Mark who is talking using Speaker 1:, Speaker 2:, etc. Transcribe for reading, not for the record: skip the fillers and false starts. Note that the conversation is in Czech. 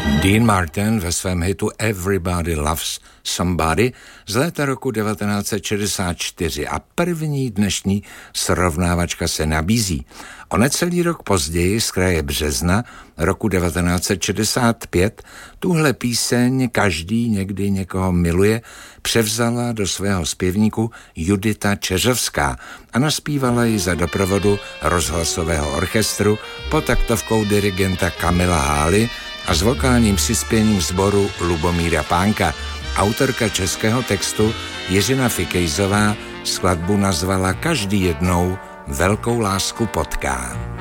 Speaker 1: Dean Martin ve svém hitu Everybody Loves Somebody z léta roku 1964 a první dnešní srovnávačka se nabízí. O necelý rok později z kraje března roku 1965 tuhle píseň Každý někdy někoho miluje převzala do svého zpěvníku Judita Čeřovská a naspívala ji za doprovodu rozhlasového orchestru pod taktovkou dirigenta Kamila Hály a s vokálním přispěním sboru Lubomíra Pánka. Autorka českého textu Jiřina Fikejzová skladbu nazvala Každý jednou velkou lásku potká.